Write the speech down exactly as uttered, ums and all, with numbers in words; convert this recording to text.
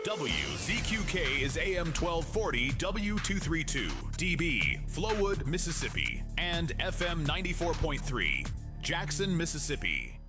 W Z Q K is A M twelve forty W two thirty-two, D B, Flowood, Mississippi, and F M ninety-four point three, Jackson, Mississippi.